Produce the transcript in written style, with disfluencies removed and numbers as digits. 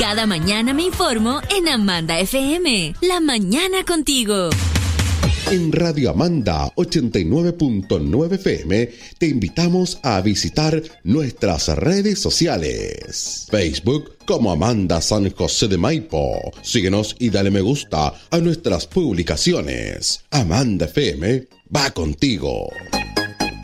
Cada mañana me informo en Amanda FM. La mañana contigo. En Radio Amanda 89.9 FM te invitamos a visitar nuestras redes sociales. Facebook como Amanda San José de Maipo. Síguenos y dale me gusta a nuestras publicaciones. Amanda FM va contigo.